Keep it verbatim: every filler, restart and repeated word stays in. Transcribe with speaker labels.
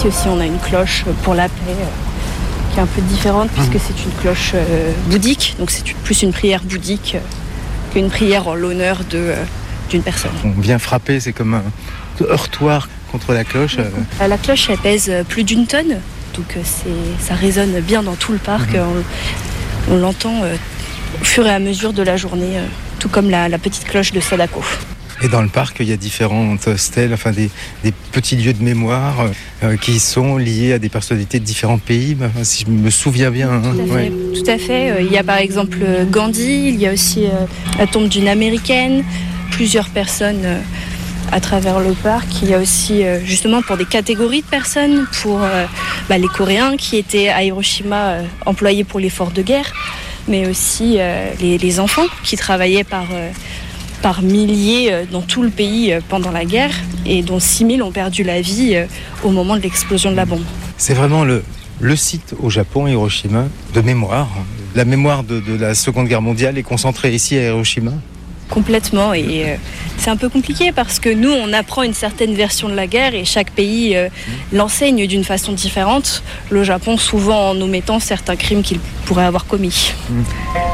Speaker 1: Ici aussi, on a une cloche pour la paix euh, qui est un peu différente puisque c'est une cloche euh, bouddhique. Donc c'est plus une prière bouddhique euh, qu'une prière en l'honneur de, euh, d'une personne.
Speaker 2: On vient frapper, c'est comme un heurtoir contre la cloche.
Speaker 1: Euh, la cloche, elle pèse plus d'une tonne. Donc euh, c'est, ça résonne bien dans tout le parc. Mmh. On, on l'entend euh, au fur et à mesure de la journée, euh, tout comme la, la petite cloche de Sadako.
Speaker 2: Et dans le parc, il y a différentes stèles, enfin des, des petits lieux de mémoire euh, qui sont liés à des personnalités de différents pays, bah, si je me souviens bien. Hein.
Speaker 1: Tout à fait. Ouais. Tout à fait. Il y a par exemple Gandhi, il y a aussi euh, la tombe d'une Américaine, plusieurs personnes euh, à travers le parc. Il y a aussi euh, justement pour des catégories de personnes, pour euh, bah, les Coréens qui étaient à Hiroshima euh, employés pour l'effort de guerre, mais aussi euh, les, les enfants qui travaillaient par... Euh, par milliers dans tout le pays pendant la guerre et dont six mille ont perdu la vie au moment de l'explosion de la bombe.
Speaker 2: C'est vraiment le, le site au Japon, Hiroshima, de mémoire. La mémoire de, de la Seconde Guerre mondiale est concentrée ici à Hiroshima.
Speaker 1: Complètement, et euh, c'est un peu compliqué parce que nous on apprend une certaine version de la guerre et chaque pays euh, l'enseigne d'une façon différente. Le Japon souvent en omettant certains crimes qu'il pourrait avoir commis.
Speaker 2: Mmh.